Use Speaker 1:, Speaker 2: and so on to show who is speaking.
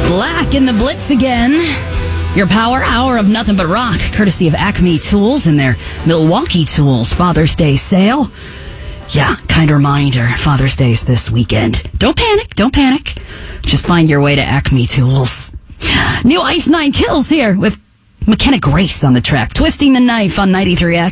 Speaker 1: Black in the Blitz again. Your power hour of nothing but rock, courtesy of Acme Tools and their Milwaukee Tools Father's Day sale. Yeah, kind reminder, Father's Day is this weekend. Don't panic. Just find your way to Acme Tools. New Ice Nine Kills here with McKenna Grace on the track, Twisting the Knife on 93X.